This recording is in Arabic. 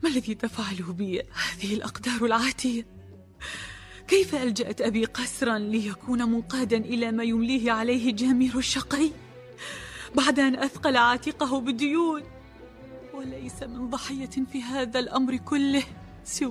ما الذي تفعله بي هذه الأقدار العاتية؟ كيف ألجأت أبي قسرا ليكون منقادا إلى ما يمليه عليه جامير الشقي بعد أن أثقل عاتقه بالديون؟ وليس من ضحية في هذا الأمر كله سوى